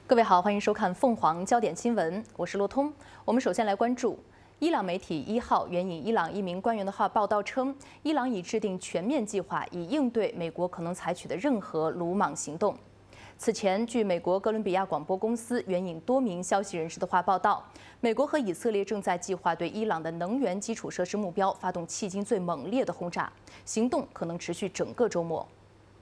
各位好，欢迎收看凤凰焦点新闻，我是骆通。我们首先来关注，伊朗媒体1号援引伊朗一名官员的话报道称，伊朗已制定全面计划，以应对美国可能采取的任何鲁莽行动。此前，据美国哥伦比亚广播公司援引多名消息人士的话报道，美国和以色列正在计划对伊朗的能源基础设施目标发动迄今最猛烈的轰炸，行动可能持续整个周末。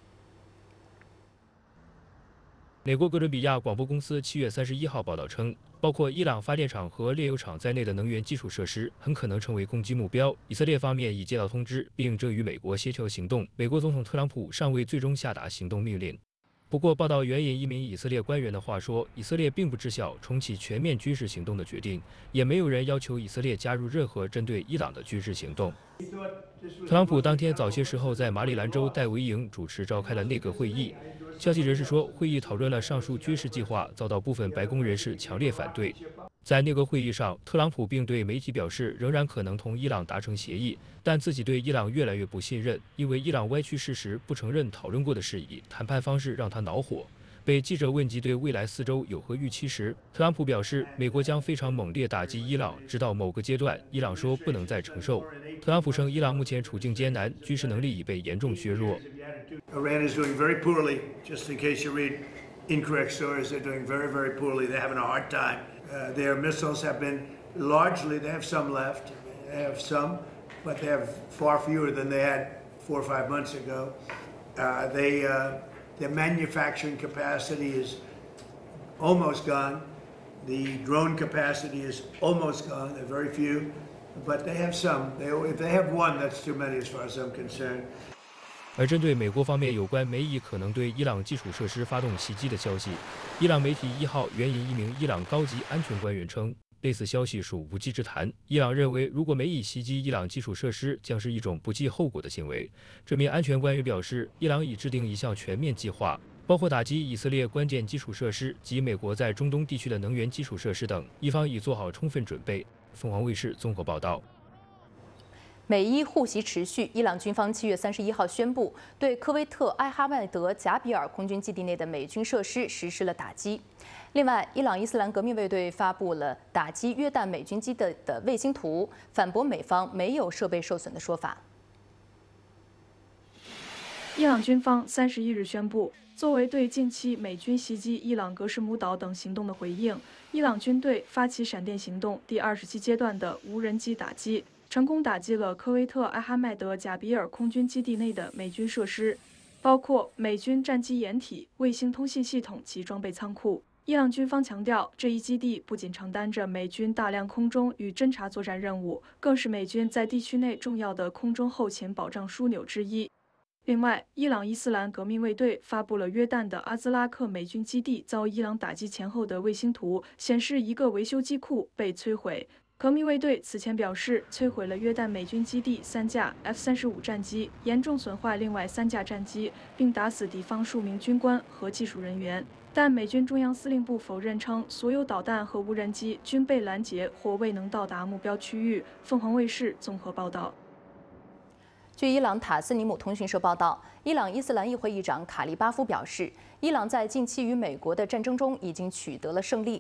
美国哥伦比亚广播公司7月31号报道称，包括伊朗发电厂和炼油厂在内的能源基础设施很可能成为攻击目标。以色列方面已接到通知，并正与美国协调行动。美国总统特朗普尚未最终下达行动命令。不过，报道援引一名以色列官员的话说，以色列并不知晓重启全面军事行动的决定，也没有人要求以色列加入任何针对伊朗的军事行动。 特朗普当天早些时候在马里兰州戴维营主持召开了内阁会议。消息人士说，会议讨论了上述军事计划，遭到部分白宫人士强烈反对。在内阁会议上，特朗普并对媒体表示，仍然可能同伊朗达成协议，但自己对伊朗越来越不信任，因为伊朗歪曲事实，不承认讨论过的事宜，谈判方式让他恼火。 被记者问及对未来4周有何预期时，特朗普表示，美国将非常猛烈打击伊朗，直到某个阶段，伊朗说不能再承受。特朗普称，伊朗目前处境艰难，军事能力已被严重削弱。 Iran is doing very poorly. Just in case you read incorrect stories, they're doing very, very poorly. They're having a hard time. Their missiles have been largely. They have some left. They have some, but they have far fewer than they had 4 or 5 months ago. Their manufacturing capacity is almost gone. The drone capacity is almost gone. They're very few, but they have some. If they have one, that's too many as far as I'm concerned. 而针对美国方面有关美以可能对伊朗基础设施发动袭击的消息，伊朗媒体1号援引一名伊朗高级安全官员称，类似消息属无稽之谈。伊朗认为，如果美以袭击伊朗基础设施，将是一种不计后果的行为。这名安全官员表示，伊朗已制定一项全面计划，包括打击以色列关键基础设施及美国在中东地区的能源基础设施等，伊方已做好充分准备。凤凰卫视综合报道。 美伊互袭持续，伊朗军方7月31号宣布对科威特艾哈迈德贾比尔空军基地内的美军设施实施了打击。另外，伊朗伊斯兰革命卫队发布了打击约旦美军基地的卫星图，反驳美方没有设备受损的说法。 伊朗军方31日宣布，作为对近期美军袭击伊朗格什姆岛等行动的回应，伊朗军队发起闪电行动第27阶段的无人机打击。 成功打击了科威特艾哈迈德贾比尔空军基地内的美军设施，包括美军战机掩体、卫星通信系统及装备仓库。伊朗军方强调，这一基地不仅承担着美军大量空中与侦察作战任务，更是美军在地区内重要的空中后勤保障枢纽之一。另外，伊朗伊斯兰革命卫队发布了约旦的阿兹拉克美军基地遭伊朗打击前后的卫星图，显示一个维修机库被摧毁。 革命卫队此前表示，摧毁了约旦美军基地3架 F-35战机，严重损坏另外3架战机，并打死敌方数名军官和技术人员。但美军中央司令部否认称，所有导弹和无人机均被拦截或未能到达目标区域。凤凰卫视综合报道。 据伊朗塔斯尼姆通讯社报道，伊朗伊斯兰议会议长卡利巴夫表示，伊朗在近期与美国的战争中已经取得了胜利。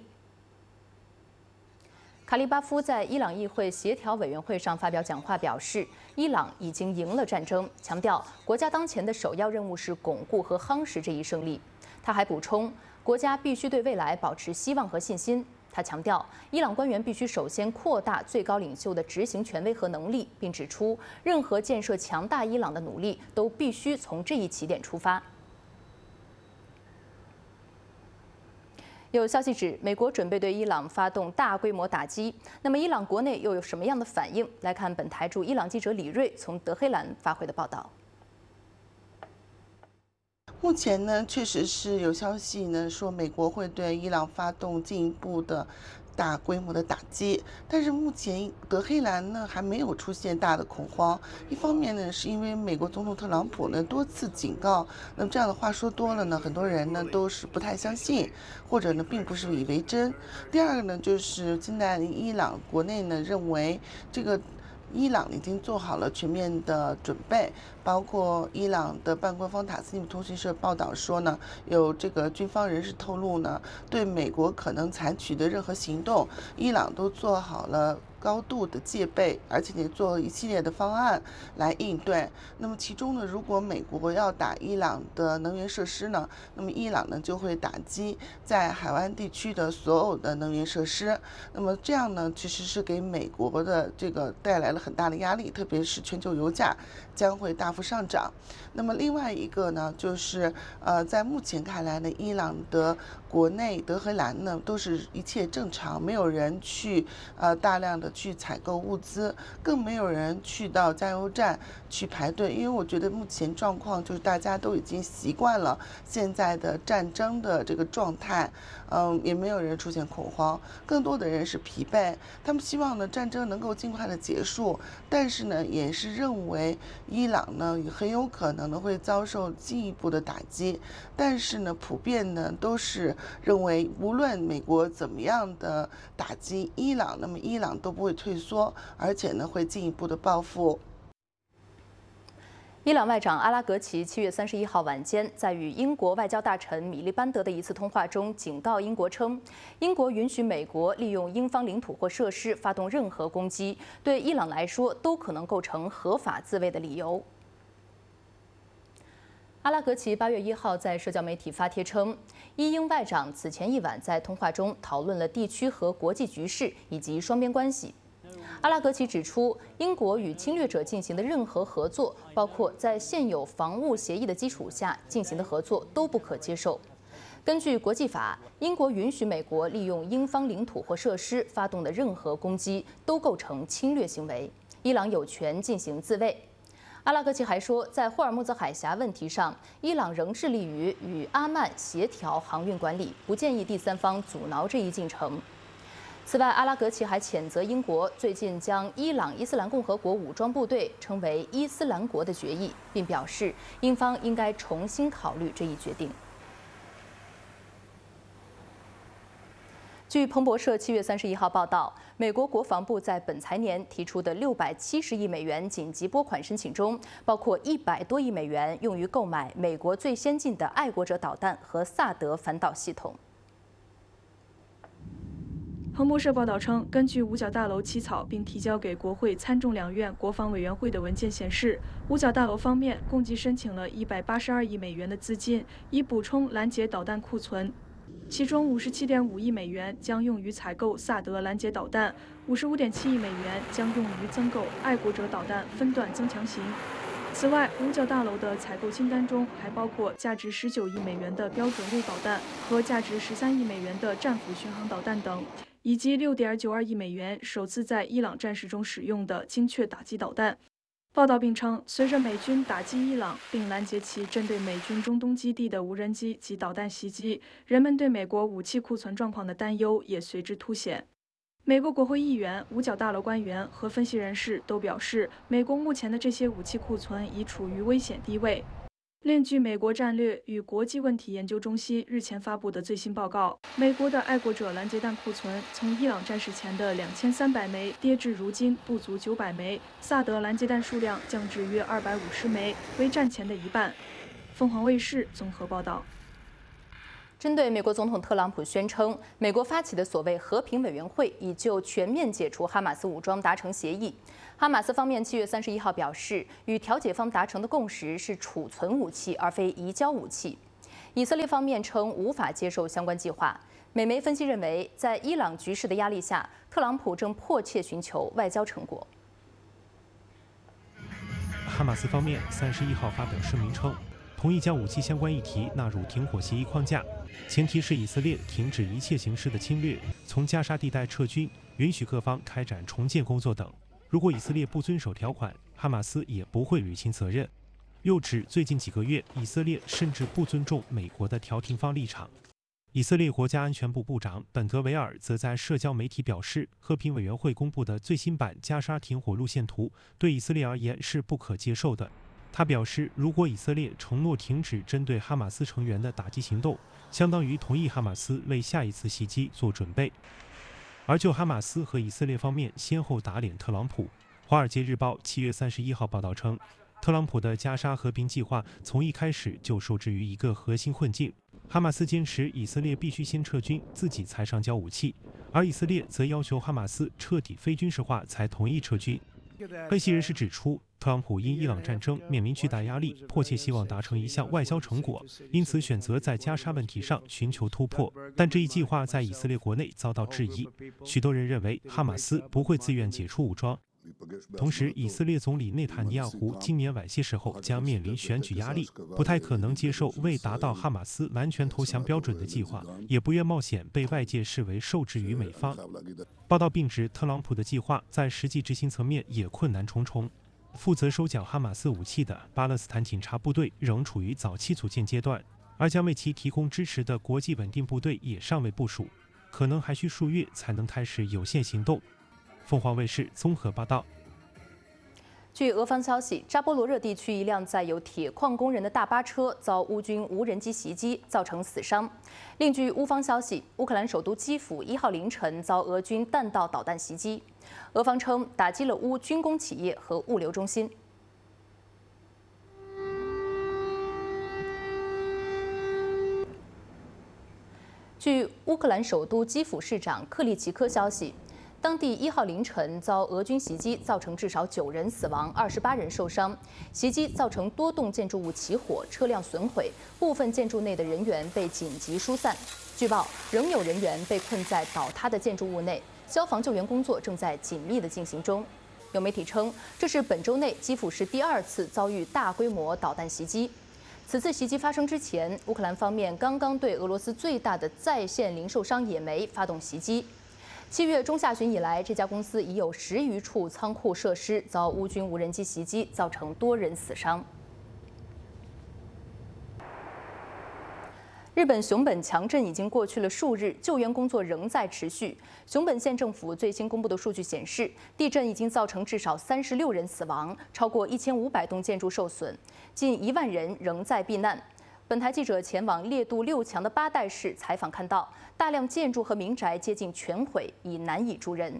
卡利巴夫在伊朗议会协调委员会上发表讲话，表示伊朗已经赢了战争，强调国家当前的首要任务是巩固和夯实这一胜利。他还补充，国家必须对未来保持希望和信心。他强调，伊朗官员必须首先扩大最高领袖的执行权威和能力，并指出，任何建设强大伊朗的努力都必须从这一起点出发。 有消息指，美国准备对伊朗发动大规模打击。那么，伊朗国内又有什么样的反应？来看本台驻伊朗记者李锐从德黑兰发回的报道。 目前呢，确实是有消息呢说美国会对伊朗发动进一步的大规模的打击，但是目前德黑兰呢还没有出现大的恐慌。一方面呢，是因为美国总统特朗普呢多次警告，那么这样的话说多了呢，很多人呢都是不太相信，或者呢并不是以为真。第二个呢，就是现在伊朗国内呢认为这个伊朗已经做好了全面的准备，包括伊朗的半官方塔斯尼姆通讯社报道说呢，有这个军方人士透露呢，对美国可能采取的任何行动，伊朗都做好了高度的戒备，而且也做一系列的方案来应对。那么其中呢，如果美国要打伊朗的能源设施呢，那么伊朗呢就会打击在海湾地区的所有的能源设施。那么这样呢，其实是给美国的这个带来了很大的压力，特别是全球油价将会大幅上涨。那么另外一个呢，就是在目前看来呢，伊朗的国内德黑兰呢都是一切正常，没有人去大量的去采购物资，更没有人去到加油站去排队，因为我觉得目前状况就是大家都已经习惯了现在的战争的这个状态，也没有人出现恐慌，更多的人是疲惫，他们希望呢战争能够尽快的结束，但是呢也是认为伊朗呢很有可能呢会遭受进一步的打击，但是呢普遍呢都是认为无论美国怎么样的打击伊朗，那么伊朗都不会退缩，而且呢会进一步的报复。 伊朗外长阿拉格齐7月31号晚间在与英国外交大臣米利班德的一次通话中警告英国称，英国允许美国利用英方领土或设施发动任何攻击，对伊朗来说都可能构成合法自卫的理由。阿拉格齐8月1号在社交媒体发帖称，伊英外长此前一晚在通话中讨论了地区和国际局势以及双边关系。阿拉格齐指出，英国与侵略者进行的任何合作，包括在现有防务协议的基础下进行的合作，都不可接受。根据国际法，英国允许美国利用英方领土或设施发动的任何攻击，都构成侵略行为。伊朗有权进行自卫。阿拉格齐还说，在霍尔木兹海峡问题上，伊朗仍致力于与阿曼协调航运管理，不建议第三方阻挠这一进程。此外，阿拉格齐还谴责英国最近将伊朗伊斯兰共和国武装部队称为伊斯兰国的决议，并表示英方应该重新考虑这一决定。据彭博社7月31号报道，美国国防部在本财年提出的670亿美元紧急拨款申请中，包括100多亿美元用于购买美国最先进的爱国者导弹和萨德反导系统。 彭博社报道称，根据五角大楼起草并提交给国会参众两院国防委员会的文件显示，五角大楼方面共计申请了182亿美元的资金，以补充拦截导弹库存。其中57.5亿美元将用于采购萨德拦截导弹，55.7亿美元将用于增购爱国者导弹分段增强型。此外，五角大楼的采购清单中还包括价值19亿美元的标准路导弹和价值13亿美元的战斧巡航导弹等，以及6.92亿美元首次在伊朗战事中使用的精确打击导弹。报道并称，随着美军打击伊朗并拦截其针对美军中东基地的无人机及导弹袭击，人们对美国武器库存状况的担忧也随之凸显。美国国会议员、五角大楼官员和分析人士都表示，美国目前的这些武器库存已处于危险地位。另据美国战略与国际问题研究中心日前发布的最新报告，美国的爱国者拦截弹库存从伊朗战事前的2300枚跌至如今不足900枚，萨德拦截弹数量降至约250枚，为战前的一半。凤凰卫视综合报道。 针对美国总统特朗普宣称，美国发起的所谓和平委员会已就全面解除哈马斯武装达成协议。哈马斯方面7月31号表示，与调解方达成的共识是储存武器，而非移交武器。以色列方面称无法接受相关计划。美媒分析认为，在伊朗局势的压力下，特朗普正迫切寻求外交成果。 哈马斯方面31号发表声明称，同意将武器相关议题纳入停火协议框架，前提是以色列停止一切形式的侵略，从加沙地带撤军，允许各方开展重建工作等。如果以色列不遵守条款，哈马斯也不会履行责任。又指最近几个月，以色列甚至不尊重美国的调停方立场。以色列国家安全部部长本德维尔则在社交媒体表示，和平委员会公布的最新版加沙停火路线图对以色列而言是不可接受的。他表示，如果以色列承诺停止针对哈马斯成员的打击行动，相当于同意哈马斯为下一次袭击做准备。而就哈马斯和以色列方面先后打脸特朗普， 华尔街日报7月31号报道称，特朗普的加沙和平计划从一开始就受制于一个核心困境：哈马斯坚持以色列必须先撤军，自己才上交武器，而以色列则要求哈马斯彻底非军事化才同意撤军。分析人士指出，特朗普因伊朗战争面临巨大压力，迫切希望达成一项外交成果，因此选择在加沙问题上寻求突破。但这一计划在以色列国内遭到质疑，许多人认为哈马斯不会自愿解除武装。同时，以色列总理内塔尼亚胡今年晚些时候将面临选举压力，不太可能接受未达到哈马斯完全投降标准的计划，也不愿冒险被外界视为受制于美方。报道并指，特朗普的计划在实际执行层面也困难重重。负责收缴哈马斯武器的巴勒斯坦警察部队仍处于早期组建阶段，而将为其提供支持的国际稳定部队也尚未部署，可能还需数月才能开始有限行动。凤凰卫视综合报道。 据俄方消息，扎波罗热地区一辆载有铁矿工人的大巴车遭乌军无人机袭击，造成死伤。另据乌方消息，乌克兰首都基辅1号凌晨遭俄军弹道导弹袭击，俄方称打击了乌军工企业和物流中心。据乌克兰首都基辅市长克利奇科消息，当地1号凌晨遭俄军袭击，造成至少9人死亡，28人受伤。袭击造成多栋建筑物起火，车辆损毁，部分建筑内的人员被紧急疏散。据报，仍有人员被困在倒塌的建筑物内，消防救援工作正在紧密地进行中。有媒体称，这是本周内基辅市第2次遭遇大规模导弹袭击。此次袭击发生之前，乌克兰方面刚刚对俄罗斯最大的在线零售商野莓发动袭击。7月中下旬以来，这家公司已有10余处仓库设施遭乌军无人机袭击，造成多人死伤。日本熊本强震已经过去了数日，救援工作仍在持续。熊本县政府最新公布的数据显示，地震已经造成至少36人死亡，超过1500栋建筑受损，近1万人仍在避难。本台记者前往烈度6强的八代市采访，看到大量建筑和民宅接近全毁，已难以住人。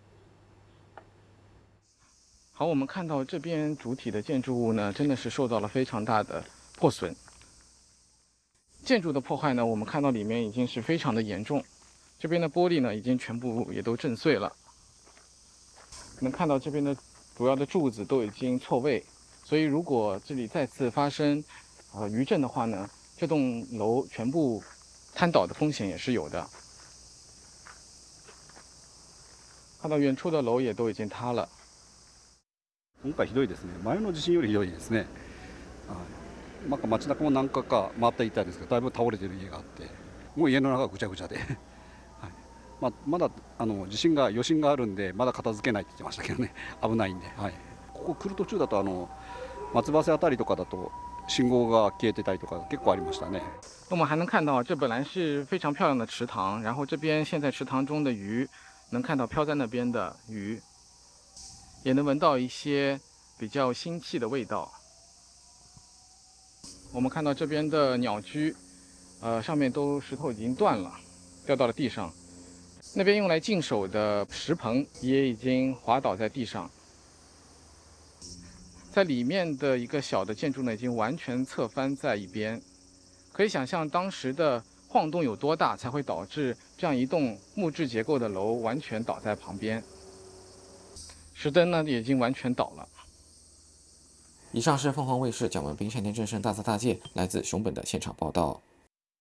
好，我们看到这边主体的建筑物呢，真的是受到了非常大的破损。建筑的破坏呢，我们看到里面已经是非常的严重，这边的玻璃呢已经全部也都震碎了。能看到这边的主要的柱子都已经错位，所以如果这里再次发生余震的话呢，这栋楼全部瘫倒的风险也是有的。看到远处的楼也都已经塌了。 今回ひどいですね。前の地震よりひどいですね。なんか街中も何回か回っていたんですけど、だいぶ倒れてる家があって、もう家の中がぐちゃぐちゃで、まだ地震が余震があるんで、まだ片付けないって言ってましたけどね、危ないんで、ここ来る途中だと松葉瀬あたりとかだと。信号が消えてたりとか結構ありましたね。 我们还能看到，这本来是非常漂亮的池塘，然后这边现在池塘中的鱼，能看到飘在那边的鱼，也能闻到一些比较腥气的味道。我们看到这边的鸟居，上面都石头已经断了，掉到了地上。那边用来净手的石棚也已经滑倒在地上。在里面的一个小的建筑呢，已经完全侧翻在一边，可以想象当时的晃动有多大，才会导致这样一栋木质结构的楼完全倒在旁边。石灯呢，也已经完全倒了。 以上是凤凰卫视蒋文斌、单田正胜大泽大介来自熊本的现场报道。